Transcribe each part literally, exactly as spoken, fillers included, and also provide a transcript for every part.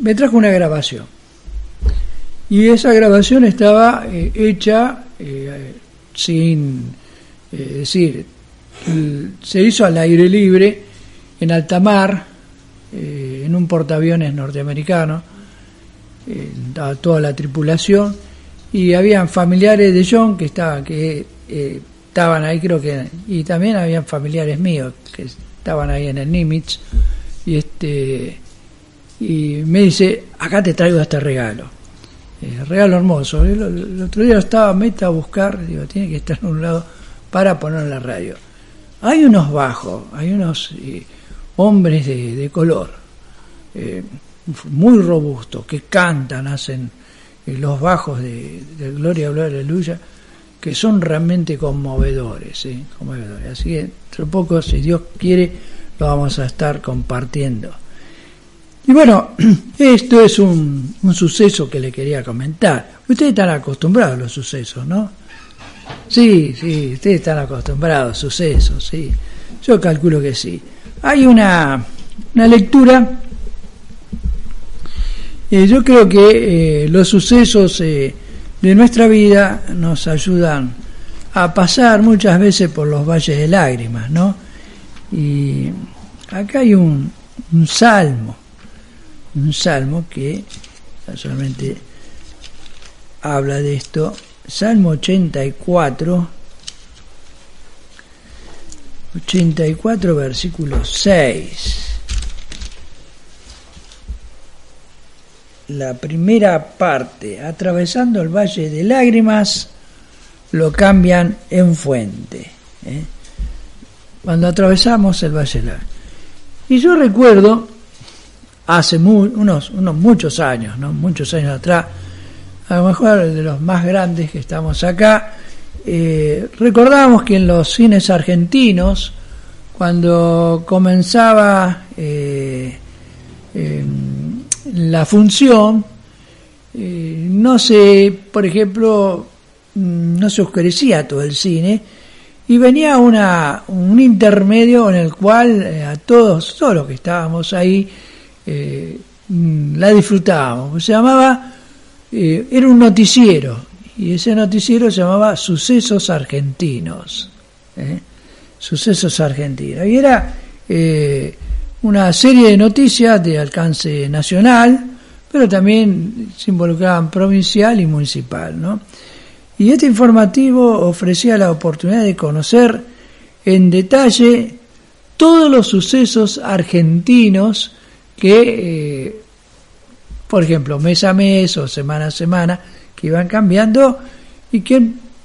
me trajo una grabación. Y esa grabación estaba eh, hecha eh, sin, eh, es decir, el, se hizo al aire libre, en alta mar, eh, en un portaaviones norteamericano, eh, estaba toda la tripulación, y habían familiares de John que estaban, que eh, estaban ahí, creo que, y también habían familiares míos que estaban ahí en el Nimitz, y este y me dice, acá te traigo este regalo. Eh, regalo hermoso. El, el otro día estaba meta a buscar, digo, tiene que estar en un lado para poner en la radio. Hay unos bajos, hay unos eh, hombres de, de color, eh, muy robustos, que cantan, hacen eh, los bajos de, de Gloria, Gloria, Aleluya, que son realmente conmovedores, ¿eh? conmovedores. Así que, entre poco, si Dios quiere, lo vamos a estar compartiendo. Y bueno, esto es un, un suceso que le quería comentar. Ustedes están acostumbrados a los sucesos, ¿no? Sí, sí, ustedes están acostumbrados a sucesos, sí. Yo calculo que sí. Hay una, una lectura. Eh, yo creo que eh, los sucesos eh, de nuestra vida nos ayudan a pasar muchas veces por los valles de lágrimas, ¿no? Y acá hay un, un salmo. un salmo que solamente habla de esto, Salmo ochenta y cuatro, ochenta y cuatro versículo seis. La primera parte, atravesando el valle de lágrimas, lo cambian en fuente. ¿eh? Cuando atravesamos el valle de lágrimas. Y yo recuerdo hace muy, unos, unos muchos años, ¿no? Muchos años atrás, a lo mejor de los más grandes que estamos acá, eh, recordamos que en los cines argentinos, cuando comenzaba eh, eh, la función, eh, no se, por ejemplo, no se oscurecía todo el cine, y venía una un intermedio en el cual eh, a todos, todos los que estábamos ahí, Eh, la disfrutábamos. Se llamaba, eh, era un noticiero, y ese noticiero se llamaba Sucesos Argentinos. ¿eh? Sucesos Argentinos. Y era eh, una serie de noticias de alcance nacional, pero también se involucraban provincial y municipal, ¿no? Y este informativo ofrecía la oportunidad de conocer en detalle todos los sucesos argentinos que, eh, por ejemplo, mes a mes o semana a semana, que iban cambiando, y que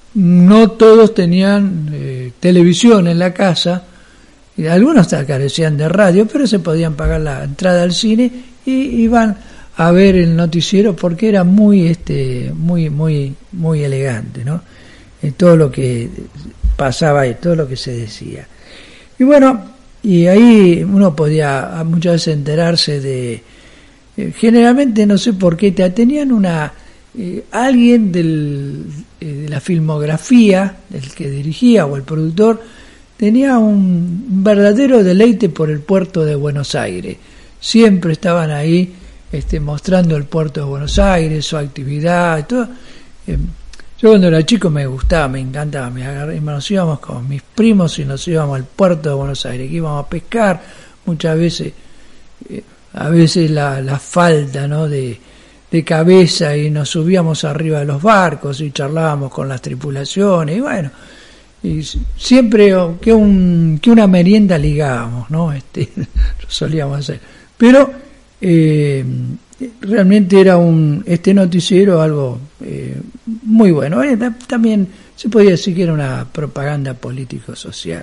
no todos tenían eh, televisión en la casa, y algunos carecían de radio, pero se podían pagar la entrada al cine y iban a ver el noticiero, porque era muy este muy muy muy elegante, ¿no? En todo lo que pasaba y todo lo que se decía. Y bueno, y ahí uno podía muchas veces enterarse de, eh, generalmente no sé por qué, te tenían una eh, alguien del, eh, de la filmografía, del que dirigía o el productor, tenía un verdadero deleite por el puerto de Buenos Aires. Siempre estaban ahí este, mostrando el puerto de Buenos Aires, su actividad y todo. Eh, Yo cuando era chico me gustaba, me encantaba, me agarré, nos íbamos con mis primos y nos íbamos al puerto de Buenos Aires, que íbamos a pescar, muchas veces, eh, a veces la, la falta, ¿no? de, de cabeza, y nos subíamos arriba de los barcos y charlábamos con las tripulaciones, y bueno, y siempre que un que una merienda ligábamos, ¿no? Este, lo solíamos hacer. Pero eh, realmente era un este noticiero algo eh, muy bueno. Eh, también se podía decir que era una propaganda político-social.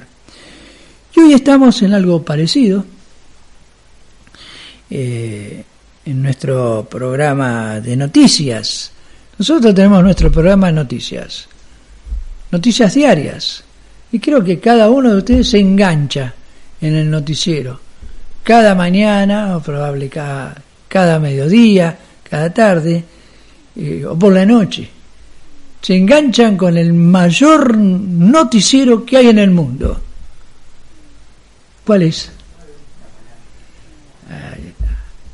Y hoy estamos en algo parecido. Eh, en nuestro programa de noticias. Nosotros tenemos nuestro programa de noticias. Noticias diarias. Y creo que cada uno de ustedes se engancha en el noticiero. Cada mañana, o probable cada, cada mediodía, cada tarde, eh, o por la noche. Se enganchan con el mayor noticiero que hay en el mundo. ¿Cuál es?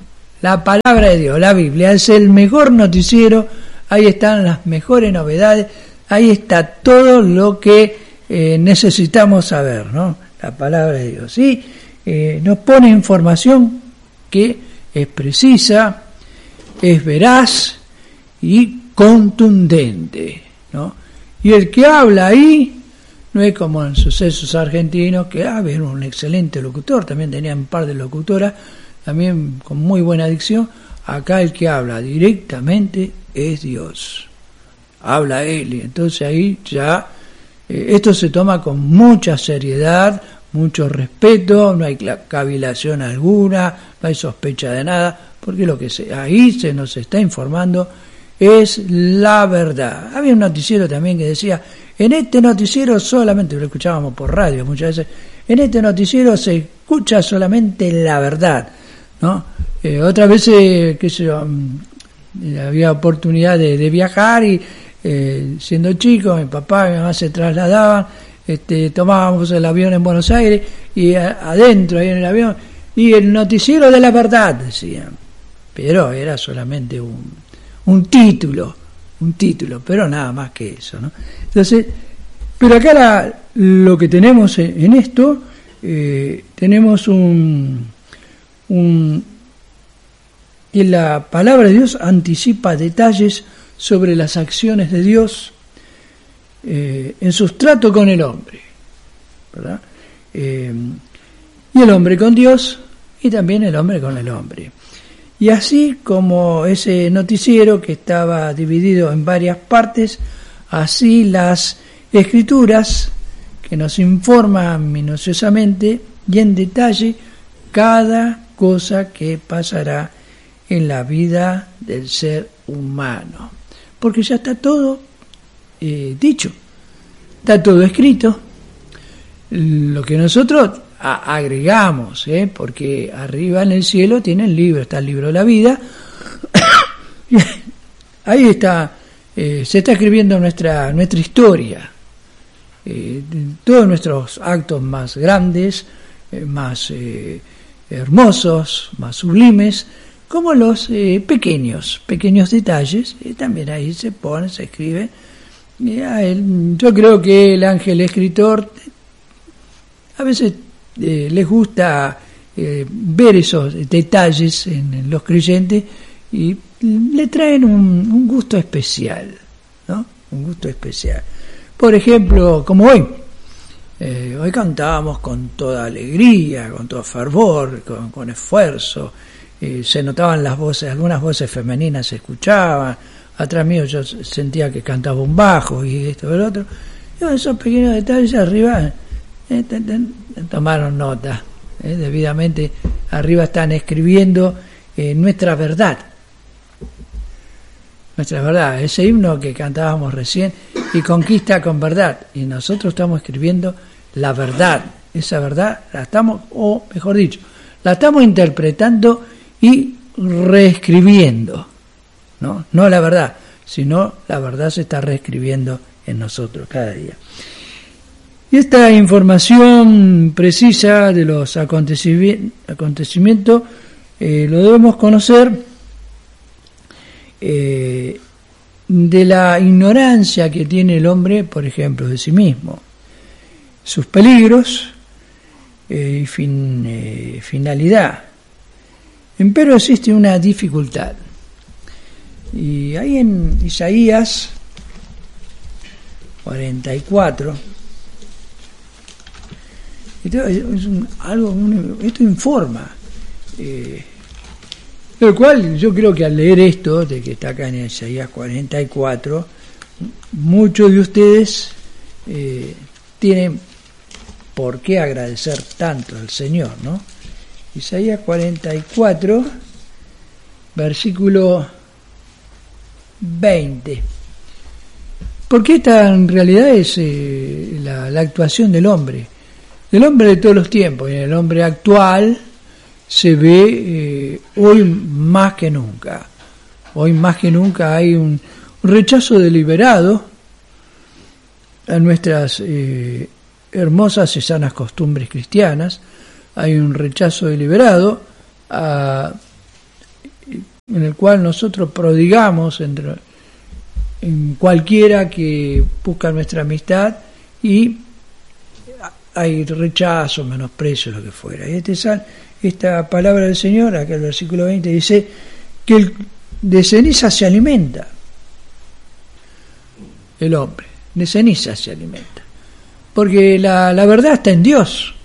La palabra de Dios, la Biblia, es el mejor noticiero, ahí están las mejores novedades, ahí está todo lo que eh, necesitamos saber, ¿no? La palabra de Dios. Y eh, nos pone información que es precisa, es veraz y contundente, ¿no? Y el que habla ahí no es como en Sucesos Argentinos, que ah, era un excelente locutor, también tenían un par de locutoras, también con muy buena dicción. Acá el que habla directamente es Dios, habla Él, y entonces ahí ya eh, esto se toma con mucha seriedad, mucho respeto, no hay cavilación alguna, no hay sospecha de nada, porque lo que se, ahí se nos está informando es la verdad. Había un noticiero también que decía, en este noticiero solamente, lo escuchábamos por radio muchas veces, en este noticiero se escucha solamente la verdad, ¿no? Eh, otras veces, qué sé yo, había oportunidad de, de viajar y eh, siendo chico, mi papá y mi mamá se trasladaban, este, tomábamos el avión en Buenos Aires y a, adentro ahí en el avión, y el noticiero de la verdad, decían, pero era solamente un, un título, un título, pero nada más que eso, ¿no? Entonces, pero acá la, lo que tenemos en, en esto, eh, tenemos un, un, y la palabra de Dios anticipa detalles sobre las acciones de Dios eh, en su trato con el hombre, ¿verdad? Eh, y el hombre con Dios y también el hombre con el hombre. Y así como ese noticiero que estaba dividido en varias partes, así las Escrituras que nos informan minuciosamente y en detalle cada cosa que pasará en la vida del ser humano. Porque ya está todo eh, dicho, está todo escrito. Lo que nosotros a- agregamos, ¿eh? porque arriba en el cielo tiene el libro, está el libro de la vida. Ahí está, eh, se está escribiendo nuestra, nuestra historia. Eh, todos nuestros actos más grandes, eh, más eh, hermosos, más sublimes, como los eh, pequeños, pequeños detalles, eh, también ahí se pone, se escribe. Y a él, yo creo que el ángel escritor a veces eh, les gusta eh, ver esos detalles en, en los creyentes y le traen un, un gusto especial, ¿no? Un gusto especial. Por ejemplo, como hoy, eh, hoy cantábamos con toda alegría, con todo fervor, con, con esfuerzo, eh, se notaban las voces, algunas voces femeninas se escuchaban, atrás mío yo sentía que cantaba un bajo y esto y lo otro, y esos pequeños detalles arriba eh, te, te, te tomaron nota, eh, debidamente arriba están escribiendo eh, nuestra verdad, nuestra verdad, ese himno que cantábamos recién, y conquista con verdad, y nosotros estamos escribiendo la verdad, esa verdad la estamos, o mejor dicho, la estamos interpretando y reescribiendo, no, no la verdad, sino la verdad se está reescribiendo en nosotros cada día. Y esta información precisa de los acontecimientos eh, lo debemos conocer eh, de la ignorancia que tiene el hombre, por ejemplo, de sí mismo, sus peligros eh, y fin, eh, finalidad. Empero existe una dificultad. Y ahí en Isaías cuarenta y cuatro, esto, es un, algo, un, esto informa, eh, el cual yo creo que al leer esto, de que está acá en Isaías cuarenta y cuatro, muchos de ustedes eh, tienen por qué agradecer tanto al Señor, ¿no? Isaías cuarenta y cuatro, versículo veinte. Porque esta en realidad es eh, la, la actuación del hombre, del hombre de todos los tiempos, y el hombre actual se ve eh, hoy más que nunca. Hoy más que nunca hay un, un rechazo deliberado a nuestras eh, hermosas y sanas costumbres cristianas. Hay un rechazo deliberado a en el cual nosotros prodigamos entre, en cualquiera que busca nuestra amistad, y hay rechazo, menosprecio, lo que fuera. Y este sal, esta palabra del Señor, acá el versículo veinte, dice que el, de ceniza se alimenta el hombre, de ceniza se alimenta, porque la, la verdad está en Dios,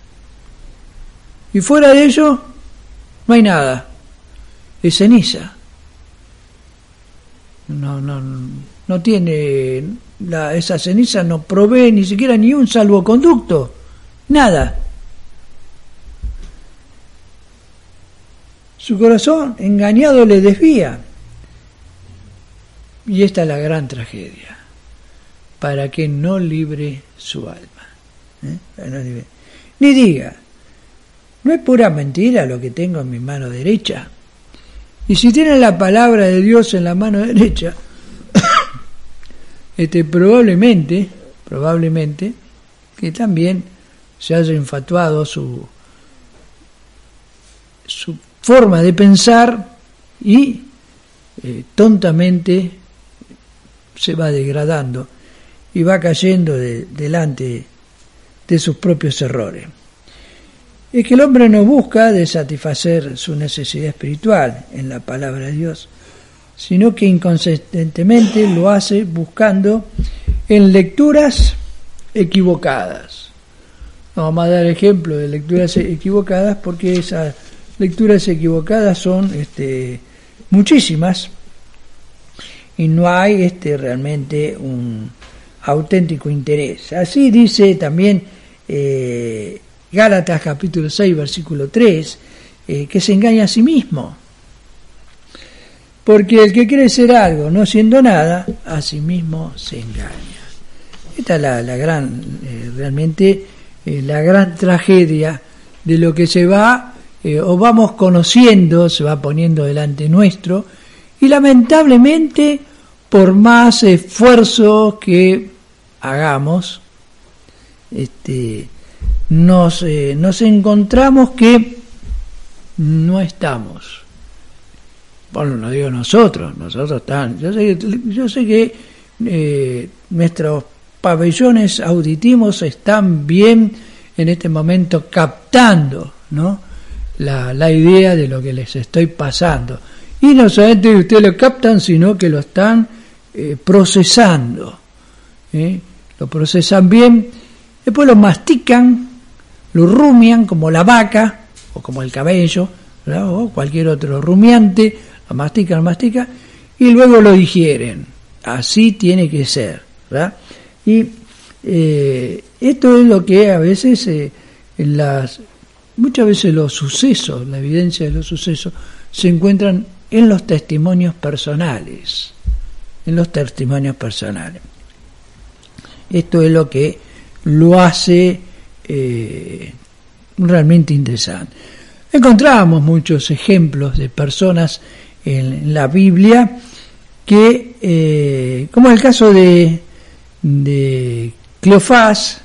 y fuera de ello no hay nada, es ceniza. No, no, no tiene, la, esa ceniza no provee ni siquiera ni un salvoconducto, nada. Su corazón engañado le desvía, y esta es la gran tragedia, para que no libre su alma. ¿Eh? No libre. Ni diga, ¿no es pura mentira lo que tengo en mi mano derecha? Y si tienen la palabra de Dios en la mano derecha, este, probablemente, probablemente, que también se haya infatuado su, su forma de pensar, y eh, tontamente se va degradando y va cayendo de, delante de sus propios errores. Es que el hombre no busca de satisfacer su necesidad espiritual en la palabra de Dios, sino que inconsistentemente lo hace buscando en lecturas equivocadas. Vamos a dar ejemplo de lecturas equivocadas, porque esas lecturas equivocadas son este, muchísimas, y no hay este, realmente un auténtico interés. Así dice también eh, Gálatas capítulo seis, versículo tres, eh, que se engaña a sí mismo. Porque el que cree ser algo no siendo nada, a sí mismo se engaña. Esta es la, la gran, eh, realmente, eh, la gran tragedia de lo que se va, eh, o vamos conociendo, se va poniendo delante nuestro, y lamentablemente, por más esfuerzo que hagamos, este, nos, eh, nos encontramos que no estamos. Bueno, no digo nosotros, nosotros están. Yo sé, yo sé que eh, nuestros pabellones auditivos están bien en este momento captando, ¿no?, la, la idea de lo que les estoy pasando. Y no solamente ustedes lo captan, sino que lo están eh, procesando. ¿eh? Lo procesan bien, después lo mastican, lo rumian como la vaca, o como el cabello, ¿verdad?, o cualquier otro rumiante, lo mastican, lo mastican, y luego lo digieren. Así tiene que ser, ¿verdad? Y eh, esto es lo que a veces, eh, en las, muchas veces los sucesos, la evidencia de los sucesos, se encuentran en los testimonios personales, en los testimonios personales. Esto es lo que lo hace eh, realmente interesante. Encontramos muchos ejemplos de personas en, en la Biblia que, eh, como es el caso de, de Cleofás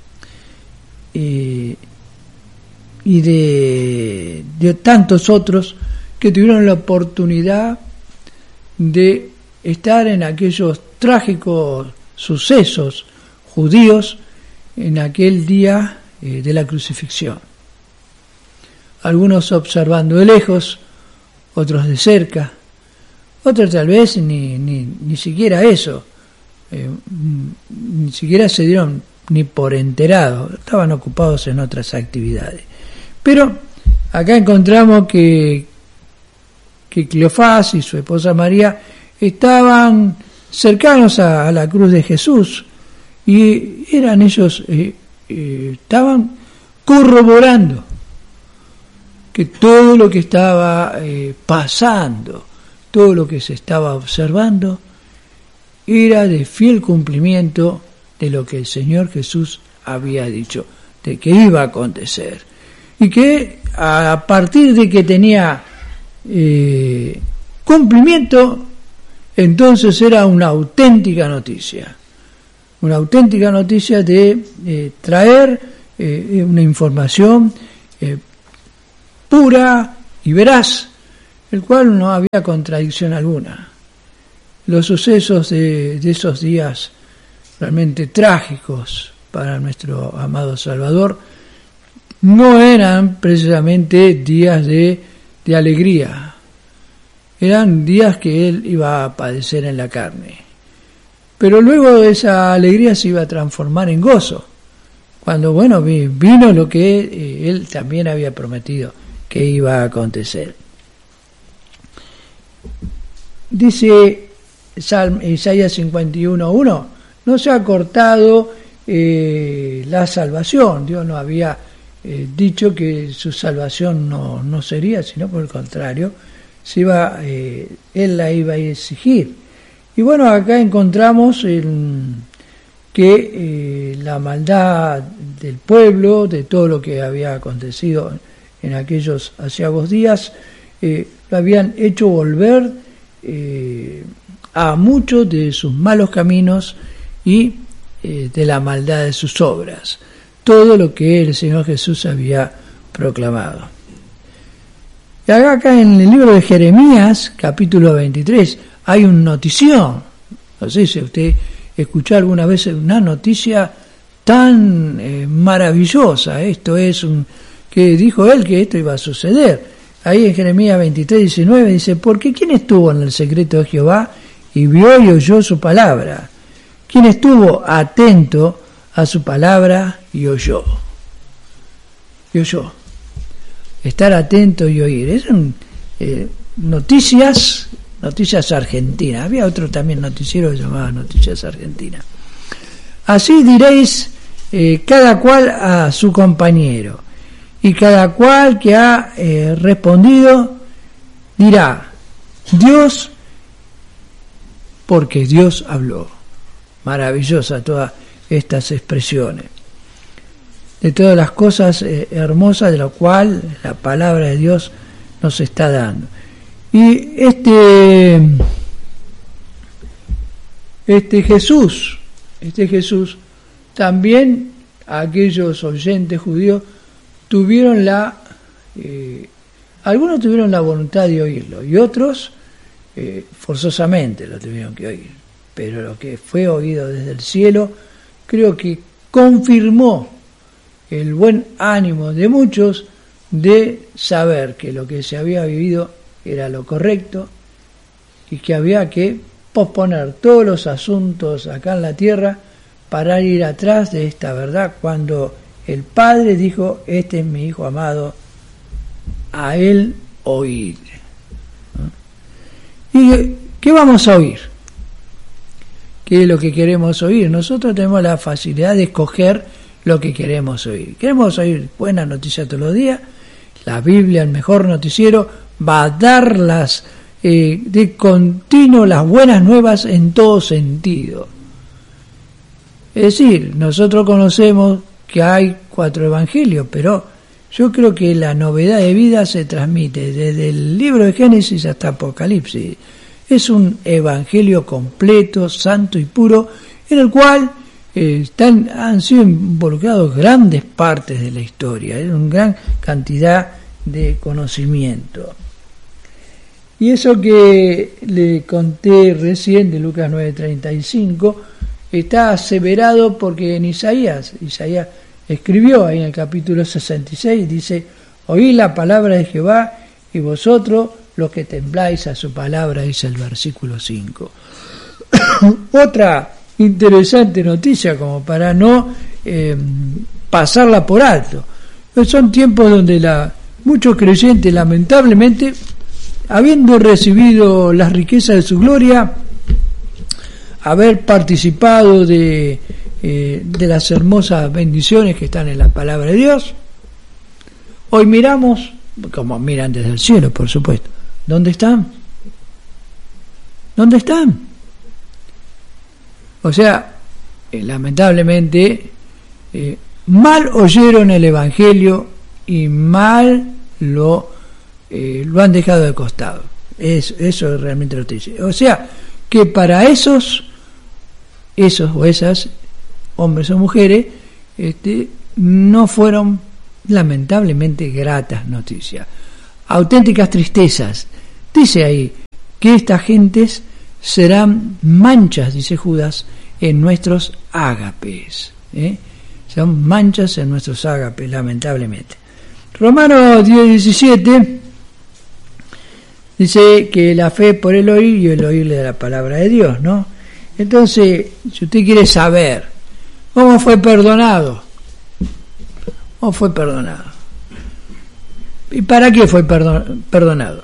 eh, y de, de tantos otros que tuvieron la oportunidad de estar en aquellos trágicos sucesos judíos en aquel día eh, de la crucifixión. Algunos observando de lejos, otros de cerca, otros tal vez ni, ni, ni siquiera eso, eh, ni siquiera se dieron ni por enterados, estaban ocupados en otras actividades. Pero acá encontramos que que Cleofás y su esposa María estaban cercanos a, a la cruz de Jesús, y eran ellos, eh, eh, estaban corroborando que todo lo que estaba eh, pasando, todo lo que se estaba observando, era de fiel cumplimiento de lo que el Señor Jesús había dicho, de que iba a acontecer, y que a partir de que tenía Eh, cumplimiento, entonces era una auténtica noticia, una auténtica noticia de eh, traer eh, una información eh, pura y veraz el cual no había contradicción alguna. Los sucesos de, de esos días realmente trágicos para nuestro amado Salvador no eran precisamente días de, de alegría, eran días que él iba a padecer en la carne. Pero luego esa alegría se iba a transformar en gozo, cuando bueno vino lo que él también había prometido que iba a acontecer. Dice Isaías cincuenta y uno uno, no se ha cortado eh, la salvación. Dios no había eh, dicho que su salvación no, no sería, sino por el contrario, se iba, eh, él la iba a exigir. Y bueno, acá encontramos el, que eh, la maldad del pueblo, de todo lo que había acontecido en aquellos aciagos días, eh, lo habían hecho volver eh, a muchos de sus malos caminos y eh, de la maldad de sus obras, todo lo que el Señor Jesús había proclamado. Y acá, acá en el libro de Jeremías, capítulo veintitrés, hay una notición. No sé si usted escuchó alguna vez una noticia tan eh, maravillosa. Esto es un que dijo él que esto iba a suceder. Ahí en Jeremías veintitrés diecinueve dice, porque ¿quién estuvo en el secreto de Jehová y vio y oyó su palabra? ¿Quién estuvo atento a su palabra y oyó? Y oyó. Estar atento y oír. Es un, eh, noticias, noticias argentinas. Había otro también noticiero que se llamaba Noticias Argentinas. Así diréis eh, cada cual a su compañero, y cada cual que ha eh, respondido dirá, Dios, porque Dios habló. Maravillosa todas estas expresiones. De todas las cosas eh, hermosas de lo cual la palabra de Dios nos está dando. Y este, este Jesús, este Jesús, también aquellos oyentes judíos tuvieron la, eh, algunos tuvieron la voluntad de oírlo y otros eh, forzosamente lo tuvieron que oír. Pero lo que fue oído desde el cielo, creo que confirmó el buen ánimo de muchos de saber que lo que se había vivido era lo correcto y que había que posponer todos los asuntos acá en la tierra para ir atrás de esta verdad, cuando el Padre dijo, este es mi Hijo amado, a él oír. ¿Y qué vamos a oír? ¿Qué es lo que queremos oír? Nosotros tenemos la facilidad de escoger lo que queremos oír. Queremos oír buenas noticias todos los días. La Biblia, el mejor noticiero, va a darlas eh, de continuo las buenas nuevas en todo sentido. Es decir, nosotros conocemos que hay cuatro evangelios, pero yo creo que la novedad de vida se transmite desde el libro de Génesis hasta Apocalipsis. Es un evangelio completo, santo y puro, en el cual eh, están, han sido involucrados grandes partes de la historia, en una gran cantidad de conocimiento. Y eso que le conté recién de Lucas nueve treinta y cinco está aseverado porque en Isaías, Isaías escribió ahí en el capítulo sesenta y seis, dice, oí la palabra de Jehová y vosotros los que tembláis a su palabra, dice el versículo cinco. Otra interesante noticia, como para no eh, pasarla por alto. Son tiempos donde la, muchos creyentes, lamentablemente, habiendo recibido las riquezas de su gloria, haber participado de, eh, de las hermosas bendiciones que están en la palabra de Dios, hoy miramos, como miran desde el cielo, por supuesto, ¿dónde están? ¿Dónde están? O sea, eh, lamentablemente, eh, mal oyeron el Evangelio y mal lo, eh, lo han dejado de costado. Es, eso es realmente lo que dice. O sea, que para esos, esos o esas, hombres o mujeres, este, no fueron lamentablemente gratas noticias. Auténticas tristezas Dice ahí que estas gentes serán manchas, dice Judas, en nuestros ágapes, ¿eh? Son manchas en nuestros ágapes, lamentablemente. Romanos diez diecisiete dice que la fe por el oír y el oírle de la palabra de Dios, ¿no? Entonces, si usted quiere saber cómo fue perdonado, cómo fue perdonado, ¿y para qué fue perdon- perdonado?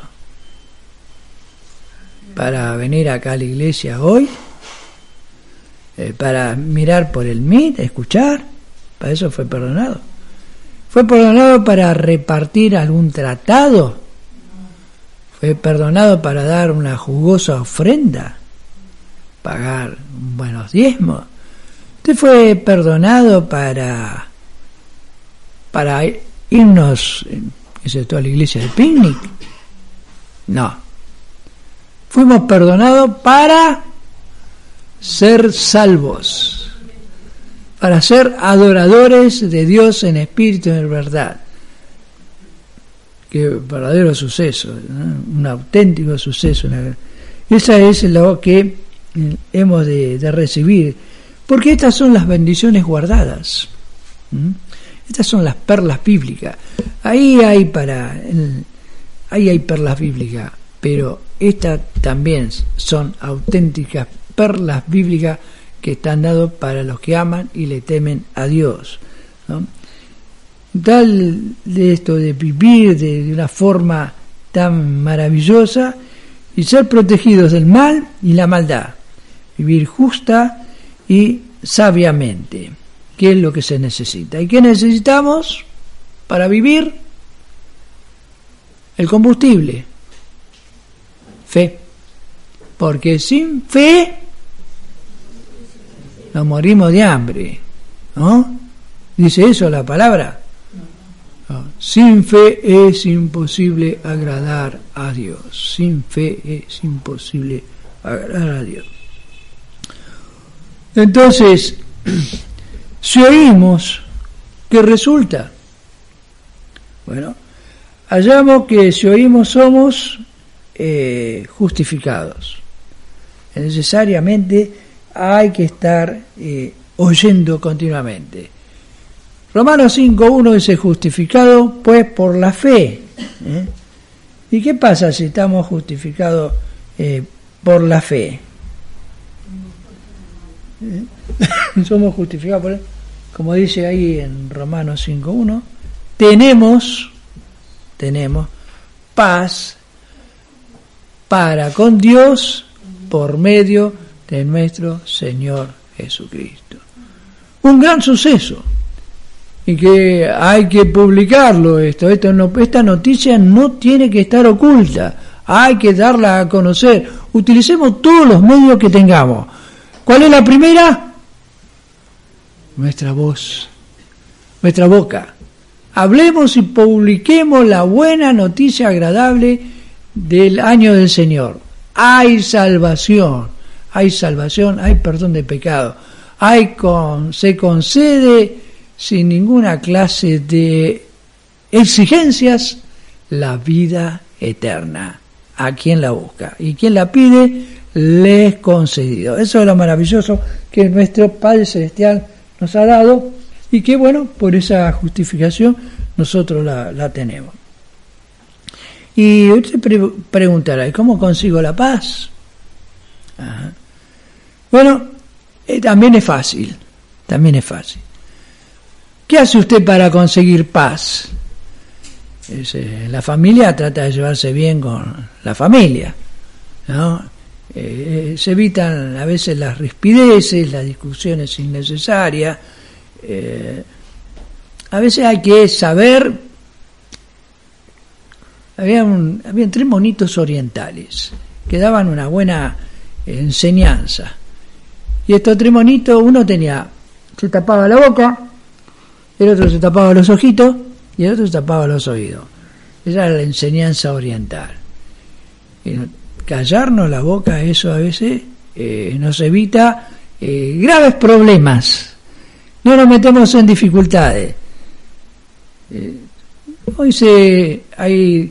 ¿Para venir acá a la iglesia hoy? Eh, ¿Para mirar por el M I T, escuchar? ¿Para eso fue perdonado? ¿Fue perdonado para repartir algún tratado? ¿Fue perdonado para dar una jugosa ofrenda? ¿Pagar buenos diezmos? ¿Usted fue perdonado para para irnos, ¿es toda la iglesia de picnic? No. Fuimos perdonados para ser salvos, para ser adoradores de Dios en espíritu y en verdad. Qué verdadero suceso, ¿no? Un auténtico suceso. Esa es lo que hemos de, de recibir, porque estas son las bendiciones guardadas. ¿Mm? Estas son las perlas bíblicas. Ahí hay para, ahí hay perlas bíblicas, pero estas también son auténticas perlas bíblicas que están dadas para los que aman y le temen a Dios, ¿no? Tal de esto de vivir de, de una forma tan maravillosa y ser protegidos del mal y la maldad, vivir justa y sabiamente, que es lo que se necesita. ¿Y qué necesitamos para vivir? El combustible, fe, porque sin fe nos morimos de hambre, ¿no? ¿Dice eso la palabra? No. Sin fe es imposible agradar a Dios. Sin fe es imposible agradar a Dios. Entonces, si oímos, ¿qué resulta? Bueno, hallamos que si oímos somos eh, justificados. Necesariamente hay que estar eh, oyendo continuamente. Romanos cinco uno dice: justificado pues por la fe. ¿Eh? ¿Y qué pasa si estamos justificados eh, por la fe? ¿Eh? Somos justificados por, como dice ahí en Romanos cinco uno, tenemos, tenemos paz para con Dios por medio de nuestro Señor Jesucristo. Un gran suceso, y que hay que publicarlo esto, esto no, esta noticia no tiene que estar oculta, hay que darla a conocer. Utilicemos todos los medios que tengamos. ¿Cuál es la primera? Nuestra voz, nuestra boca. Hablemos y publiquemos la buena noticia agradable del año del Señor. Hay salvación, hay salvación, hay perdón de pecado, hay con, se concede sin ninguna clase de exigencias la vida eterna a quien la busca, y quien la pide le es concedido. Eso es lo maravilloso que nuestro Padre Celestial nos ha dado, y que bueno, por esa justificación nosotros la, la tenemos. Y usted pre- preguntará, ¿cómo consigo la paz? Ajá. Bueno, eh, también es fácil, también es fácil. ¿Qué hace usted para conseguir paz? Es, eh, la familia trata de llevarse bien con la familia, ¿no? Eh, se evitan a veces las rispideces, las discusiones innecesarias. Eh, a veces hay que saber. Había un, habían tres monitos orientales que daban una buena enseñanza. Y estos tres monitos, uno tenía, se tapaba la boca, el otro se tapaba los ojitos y el otro se tapaba los oídos. Esa era la enseñanza oriental. Y callarnos la boca, eso a veces eh, nos evita eh, graves problemas. No nos metemos en dificultades. Eh, hoy se hay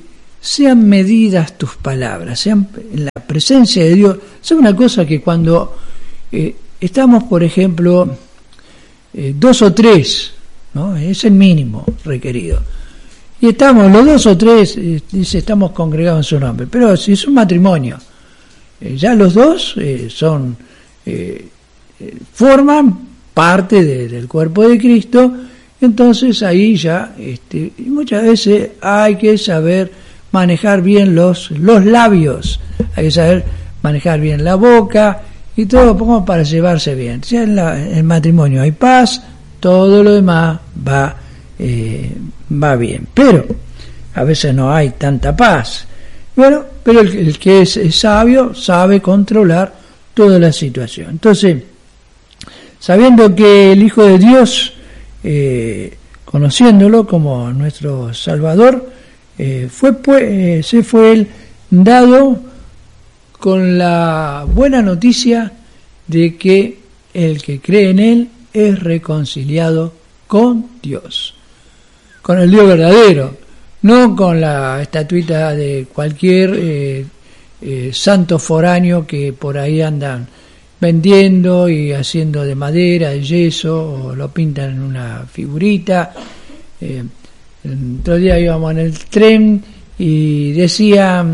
sean medidas tus palabras, sean en la presencia de Dios. Es una cosa que cuando eh, estamos, por ejemplo, eh, dos o tres, ¿no? Es el mínimo requerido. Y estamos los dos o tres, eh, dice, estamos congregados en su nombre. Pero si es un matrimonio, eh, ya los dos eh, son eh, eh, forman parte de, del cuerpo de Cristo. Entonces ahí ya, este, y muchas veces hay que saber manejar bien los, los labios, hay que saber manejar bien la boca y todo como para llevarse bien. Si en, la, en el matrimonio hay paz, todo lo demás va, eh, va bien. Pero a veces no hay tanta paz. Bueno, pero el, el que es, es sabio sabe controlar toda la situación. Entonces, sabiendo que el Hijo de Dios, eh, conociéndolo como nuestro Salvador, Eh, fue pues, eh, se fue él dado con la buena noticia de que el que cree en él es reconciliado con Dios, con el Dios verdadero, no con la estatuita de cualquier eh, eh, santo foráneo que por ahí andan vendiendo y haciendo de madera, de yeso, o lo pintan en una figurita. eh, El otro día íbamos en el tren y decía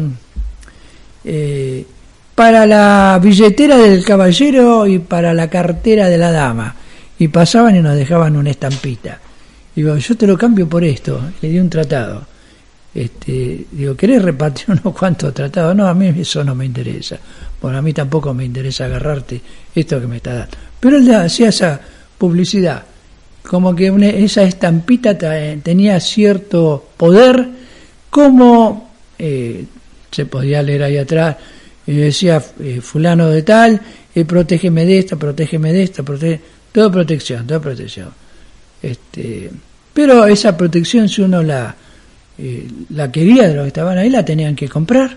eh, para la billetera del caballero y para la cartera de la dama, y pasaban y nos dejaban una estampita. Digo, yo te lo cambio por esto. Le di un tratado. Este, digo, ¿querés repartir unos cuantos tratados? No, a mí eso no me interesa. Bueno, a mí tampoco me interesa agarrarte esto que me está dando. Pero él hacía esa publicidad, como que una, esa estampita tenía cierto poder, como eh, se podía leer ahí atrás, y decía eh, fulano de tal, eh, protégeme de esto, protégeme de esto, protege, toda protección, toda protección. Este, pero esa protección, si uno la, eh, la quería de los que estaban ahí, la tenían que comprar.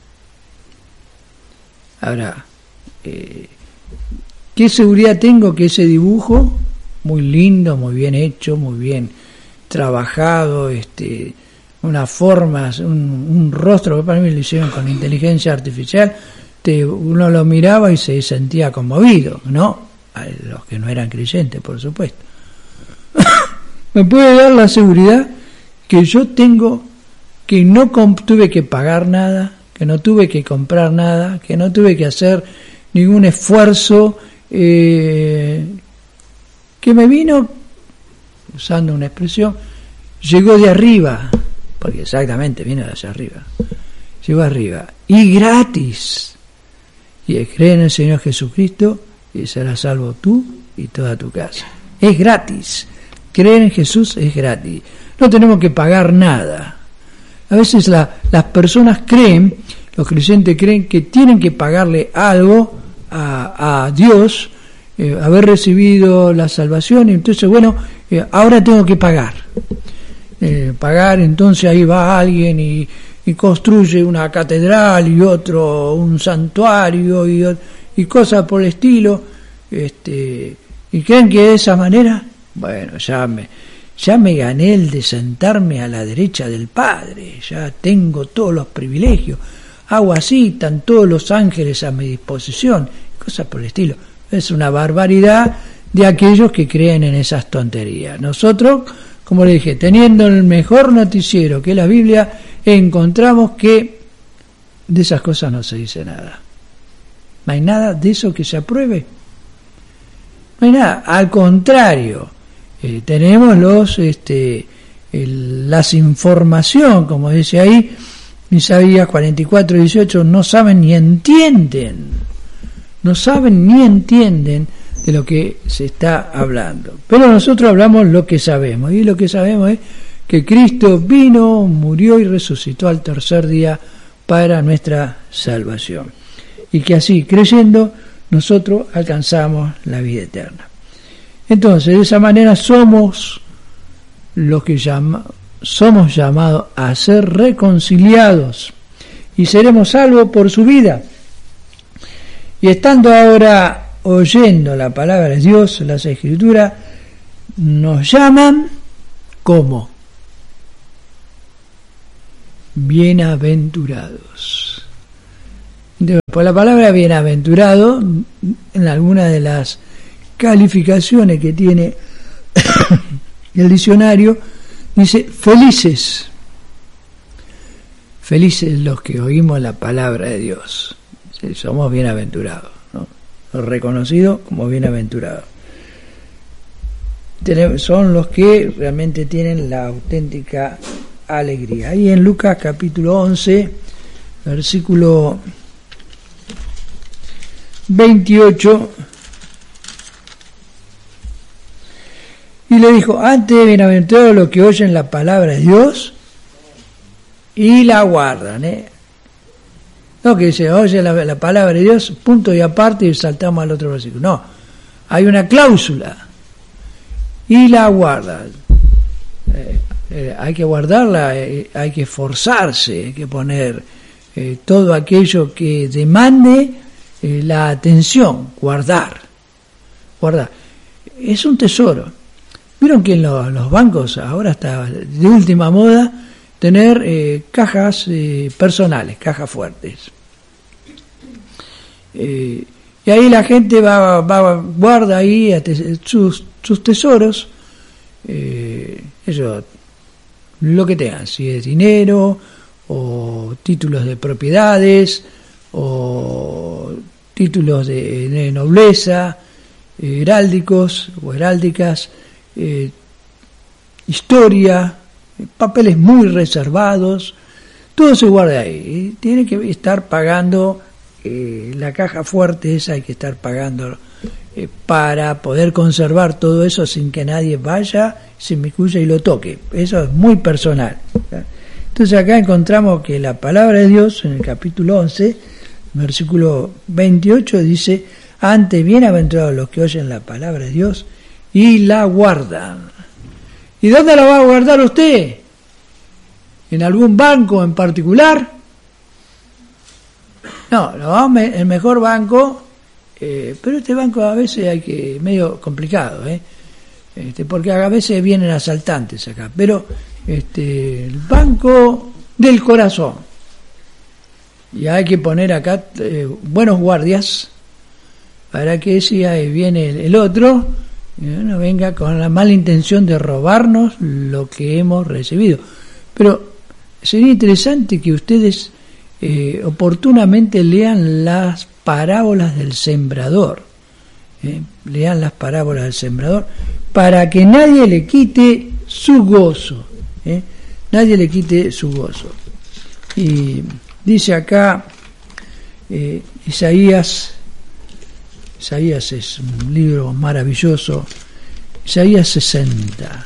Ahora, eh, ¿qué seguridad tengo que ese dibujo, muy lindo, muy bien hecho, muy bien trabajado, este, unas formas, un, un rostro que para mí lo hicieron con inteligencia artificial, te, uno lo miraba y se sentía conmovido, ¿no? A los que no eran creyentes, por supuesto. Me puede dar la seguridad que yo tengo, que no tuve que pagar nada, que no tuve que comprar nada, que no tuve que hacer ningún esfuerzo, eh, que me vino, usando una expresión, llegó de arriba, porque exactamente viene de hacia arriba, llegó arriba, y gratis. Y cree en el Señor Jesucristo y serás salvo tú y toda tu casa. Es gratis. Creer en Jesús es gratis. No tenemos que pagar nada. A veces la, las personas creen, los creyentes creen que tienen que pagarle algo a, a Dios, eh, haber recibido la salvación, y entonces, bueno, eh, ahora tengo que pagar. Eh, pagar, entonces ahí va alguien y, y construye una catedral y otro un santuario y, y cosas por el estilo, este, y creen que de esa manera, bueno, ya me, ya me gané el de sentarme a la derecha del Padre, ya tengo todos los privilegios, hago así, están todos los ángeles a mi disposición, cosas por el estilo. Es una barbaridad de aquellos que creen en esas tonterías. Nosotros, como le dije, teniendo el mejor noticiero que es la Biblia, encontramos que de esas cosas no se dice nada. No hay nada de eso que se apruebe. No hay nada. Al contrario, eh, tenemos los este el, las información, como dice ahí, Isaías cuarenta y cuatro, dieciocho, no saben ni entienden. No saben ni entienden de lo que se está hablando. Pero nosotros hablamos lo que sabemos, y lo que sabemos es que Cristo vino, murió y resucitó al tercer día para nuestra salvación, y que así, creyendo, nosotros alcanzamos la vida eterna. Entonces, de esa manera somos los que llama, somos llamados a ser reconciliados y seremos salvos por su vida. Y estando ahora oyendo la palabra de Dios, las Escrituras nos llaman ¿cómo? bienaventurados. Entonces, por la palabra bienaventurado, en alguna de las calificaciones que tiene el diccionario, dice felices. Felices los que oímos la palabra de Dios. Sí, somos bienaventurados, ¿no? Reconocidos como bienaventurados. Son los que realmente tienen la auténtica alegría. Ahí en Lucas capítulo once, versículo veintiocho, y le dijo: antes bienaventurados los que oyen la palabra de Dios y la guardan, ¿eh? No que se oye la, la palabra de Dios, punto y aparte, y saltamos al otro versículo. No, hay una cláusula: y la guardan. Eh, eh, hay que guardarla, eh, hay que esforzarse, hay que poner eh, todo aquello que demande eh, la atención, guardar, guardar. Es un tesoro. Vieron que en los, los bancos ahora está de última moda tener eh, cajas eh, personales, cajas fuertes. Eh, y ahí la gente va, va guarda ahí sus, sus tesoros, eh, eso, lo que tengan, si es dinero o títulos de propiedades o títulos de, de nobleza, heráldicos o heráldicas, eh, historia, papeles muy reservados, todo se guarda ahí. Tiene que estar pagando eh, la caja fuerte esa, hay que estar pagando eh, para poder conservar todo eso sin que nadie vaya, se inmiscuya y lo toque. Eso es muy personal. Entonces acá encontramos que la palabra de Dios en el capítulo once, versículo veintiocho, dice: antes bienaventurados los que oyen la palabra de Dios y la guardan. ¿Y dónde la va a guardar usted? ¿En algún banco en particular? No, no, el mejor banco, eh, pero este banco a veces hay que, medio complicado, ¿eh? Este, porque a veces vienen asaltantes acá, pero este, el banco del corazón. Y hay que poner acá eh, buenos guardias para que si ahí viene el, el otro, no venga con la mala intención de robarnos lo que hemos recibido. Pero sería interesante que ustedes eh, oportunamente lean las parábolas del sembrador, eh, lean las parábolas del sembrador, para que nadie le quite su gozo, eh, nadie le quite su gozo. Y dice acá eh, Isaías Isaías es un libro maravilloso. Isaías sesenta.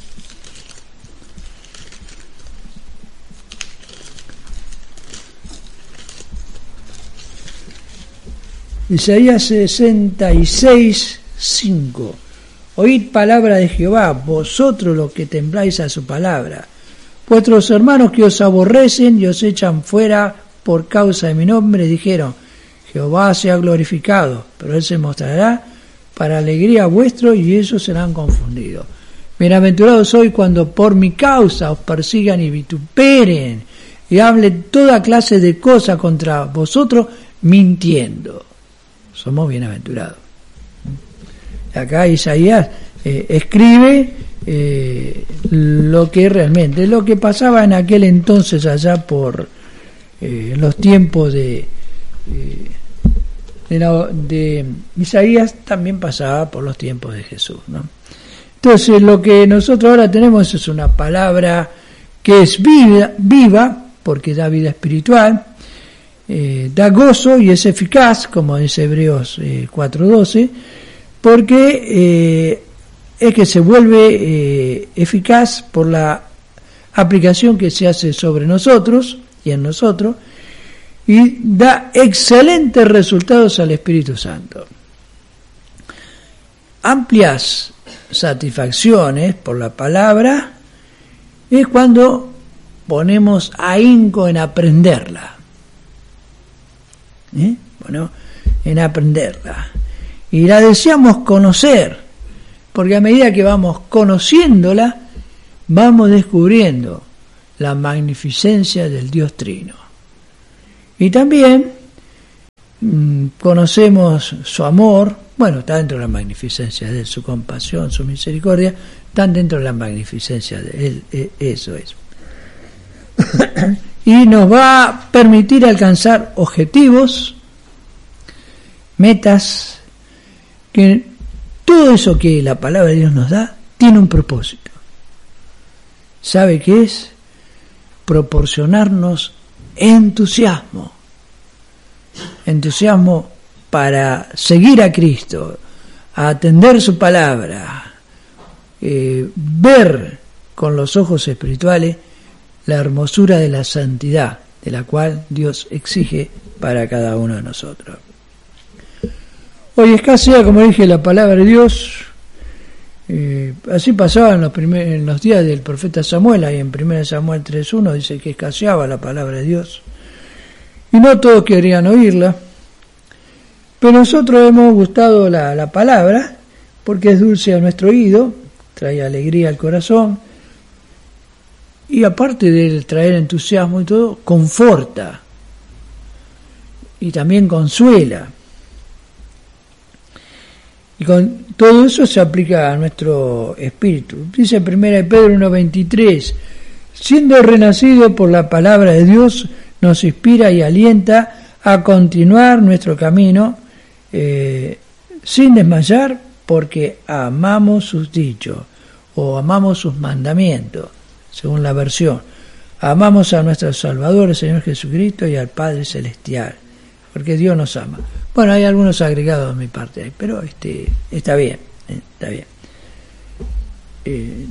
Isaías sesenta y seis, cinco. Oíd palabra de Jehová, vosotros los que tembláis a su palabra. Vuestros hermanos que os aborrecen y os echan fuera por causa de mi nombre, dijeron: Jehová sea glorificado, pero él se mostrará para alegría vuestro, y ellos serán confundidos. Bienaventurados sois cuando por mi causa os persigan y vituperen y hablen toda clase de cosas contra vosotros mintiendo. Somos bienaventurados. Acá Isaías eh, escribe eh, lo que realmente, lo que pasaba en aquel entonces allá por eh, los tiempos de... Eh, De, la, de Isaías, también pasaba por los tiempos de Jesús, ¿no? Entonces lo que nosotros ahora tenemos es una palabra que es viva, viva porque da vida espiritual, eh, da gozo y es eficaz, como dice Hebreos eh, cuatro doce, porque eh, es que se vuelve eh, eficaz por la aplicación que se hace sobre nosotros y en nosotros, y da excelentes resultados al Espíritu Santo. Amplias satisfacciones por la palabra es cuando ponemos ahínco en aprenderla. ¿Eh? Bueno, en aprenderla. Y la deseamos conocer, porque a medida que vamos conociéndola, vamos descubriendo la magnificencia del Dios Trino. Y también mmm, conocemos su amor, bueno, está dentro de la magnificencia de Él, su compasión, su misericordia, están dentro de la magnificencia de Él, eso es. Y nos va a permitir alcanzar objetivos, metas, que todo eso que la palabra de Dios nos da tiene un propósito. ¿Sabe qué es? Proporcionarnos entusiasmo. Entusiasmo para seguir a Cristo, a atender su palabra, eh, ver con los ojos espirituales la hermosura de la santidad de la cual Dios exige para cada uno de nosotros. Hoy escasea, como dije, la palabra de Dios. Eh, así pasaba en los, primer, en los días del profeta Samuel, ahí en primera Samuel tres uno dice que escaseaba la palabra de Dios. Y no todos querían oírla. Pero nosotros hemos gustado la, la palabra porque es dulce a nuestro oído, trae alegría al corazón y aparte de traer entusiasmo y todo, conforta y también consuela. Y con todo eso se aplica a nuestro espíritu. Dice primera de Pedro uno veintitrés, siendo renacido por la palabra de Dios, nos inspira y alienta a continuar nuestro camino eh, sin desmayar, porque amamos sus dichos o amamos sus mandamientos, según la versión. Amamos a nuestro Salvador, el Señor Jesucristo, y al Padre Celestial, porque Dios nos ama. Bueno, hay algunos agregados de mi parte ahí, pero este está bien, eh, está bien. Eh,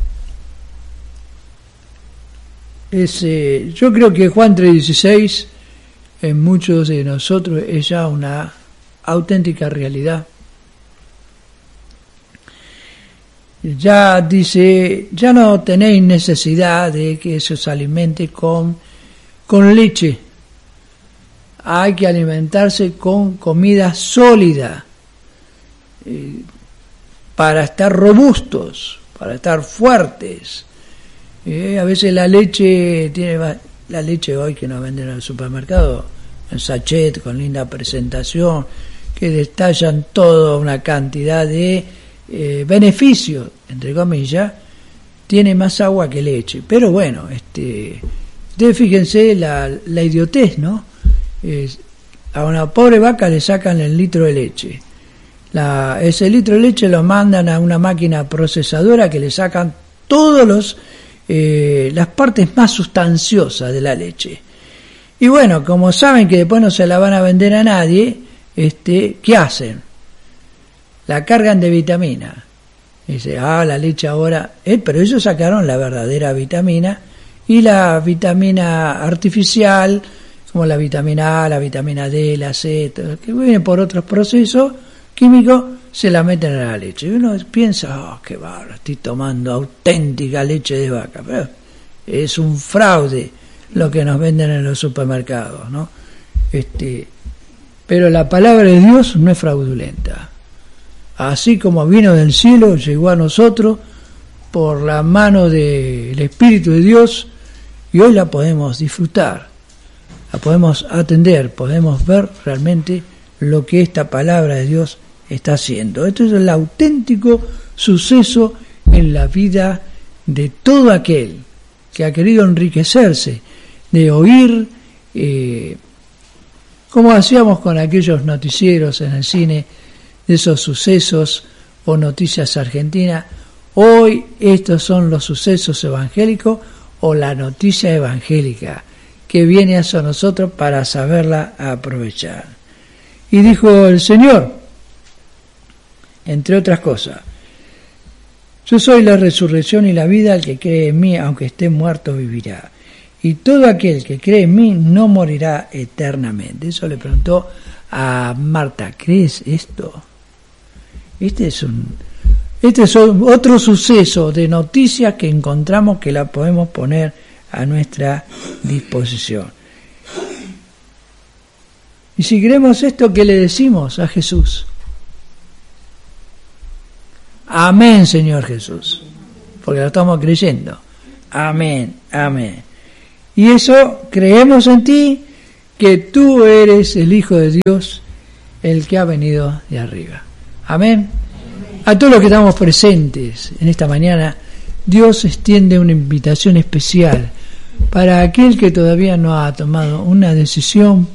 es, eh, yo creo que Juan tres dieciséis en muchos de nosotros es ya una auténtica realidad. Ya dice, ya no tenéis necesidad de que se os alimente con, con leche. Hay que alimentarse con comida sólida eh, para estar robustos, para estar fuertes. Eh, a veces la leche tiene la leche hoy que nos venden en el supermercado en sachet con linda presentación, que detallan toda una cantidad de eh, beneficios, entre comillas, tiene más agua que leche. Pero bueno, este, ustedes fíjense la, la idiotez, ¿no? Eh, a una pobre vaca le sacan el litro de leche. La, ese litro de leche lo mandan a una máquina procesadora que le sacan todos los eh, las partes más sustanciosas de la leche. Y bueno, como saben que después no se la van a vender a nadie, este, ¿qué hacen? La cargan de vitamina. Dice, ah, la leche ahora, eh, pero ellos sacaron la verdadera vitamina y la vitamina artificial, como la vitamina A, la vitamina D, la C, todo, que viene por otros procesos químicos, se la meten a la leche. Y uno piensa, oh, qué bárbaro, estoy tomando auténtica leche de vaca. Pero es un fraude lo que nos venden en los supermercados, ¿no? Este, pero la palabra de Dios no es fraudulenta. Así como vino del cielo, llegó a nosotros por la mano del Espíritu de Dios y hoy la podemos disfrutar, la podemos atender, podemos ver realmente lo que esta palabra de Dios está haciendo. Esto es el auténtico suceso en la vida de todo aquel que ha querido enriquecerse de oír, eh, como hacíamos con aquellos noticieros en el cine, de esos sucesos o noticias argentinas. Hoy estos son los sucesos evangélicos o la noticia evangélica que viene hacia nosotros para saberla aprovechar. Y dijo el Señor, entre otras cosas, yo soy la resurrección y la vida, el que cree en mí, aunque esté muerto, vivirá. Y todo aquel que cree en mí no morirá eternamente. Eso le preguntó a Marta, ¿crees esto? Este es un, este es otro suceso de noticias que encontramos que la podemos poner a nuestra disposición. Y si creemos esto, ¿qué le decimos a Jesús? Amén, Señor Jesús, porque lo estamos creyendo. Amén, amén. Y eso, creemos en ti, que tú eres el Hijo de Dios, el que ha venido de arriba. Amén. A todos los que estamos presentes en esta mañana, Dios extiende una invitación especial para aquel que todavía no ha tomado una decisión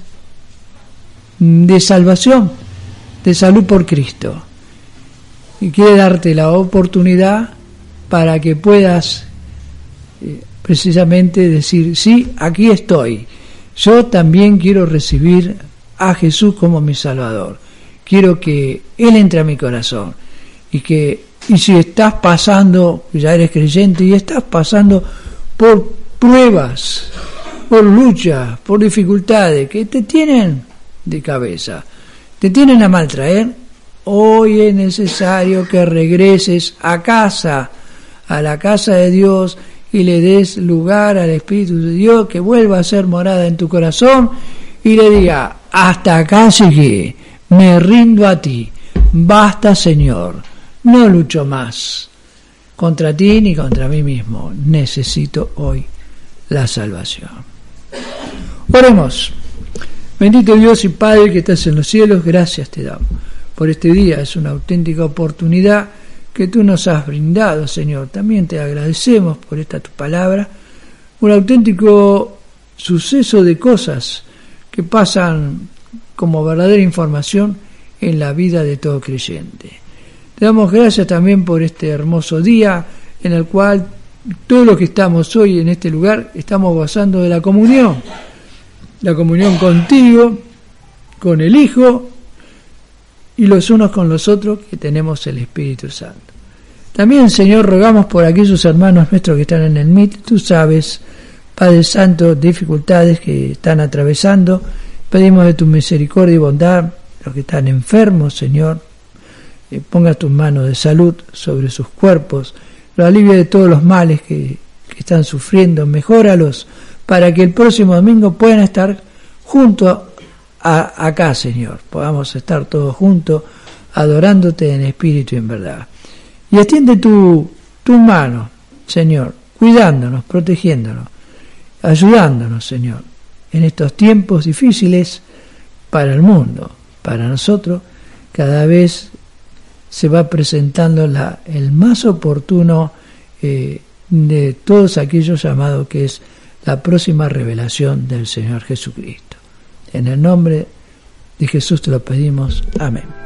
de salvación, de salud por Cristo, y quiere darte la oportunidad para que puedas eh, precisamente decir, sí, aquí estoy, yo también quiero recibir a Jesús como mi Salvador, quiero que Él entre a mi corazón, y que y si estás pasando, ya eres creyente y estás pasando por pruebas, por luchas, por dificultades que te tienen de cabeza, te tienen a maltraer, hoy es necesario que regreses a casa, a la casa de Dios, y le des lugar al Espíritu de Dios, que vuelva a ser morada en tu corazón, y le diga, hasta acá llegué, me rindo a ti, basta Señor, no lucho más contra ti ni contra mí mismo, necesito hoy la salvación. Oremos. Bendito Dios y Padre que estás en los cielos, gracias te damos por este día, es una auténtica oportunidad que tú nos has brindado, Señor. También te agradecemos por esta tu palabra, un auténtico suceso de cosas que pasan como verdadera información en la vida de todo creyente. Te damos gracias también por este hermoso día en el cual todos los que estamos hoy en este lugar estamos gozando de la comunión, la comunión contigo, con el Hijo y los unos con los otros que tenemos el Espíritu Santo. También, Señor, rogamos por aquellos hermanos nuestros que están en el M I T, tú sabes, Padre Santo, dificultades que están atravesando, pedimos de tu misericordia y bondad, los que están enfermos, Señor, eh, ponga tus manos de salud sobre sus cuerpos, lo alivia de todos los males que, que están sufriendo, mejóralos para que el próximo domingo puedan estar juntos a, acá, Señor, podamos estar todos juntos adorándote en espíritu y en verdad. Y extiende tu, tu mano, Señor, cuidándonos, protegiéndonos, ayudándonos, Señor, en estos tiempos difíciles para el mundo, para nosotros, cada vez se va presentando la, el más oportuno eh, de todos aquellos llamados, que es la próxima revelación del Señor Jesucristo. En el nombre de Jesús te lo pedimos. Amén.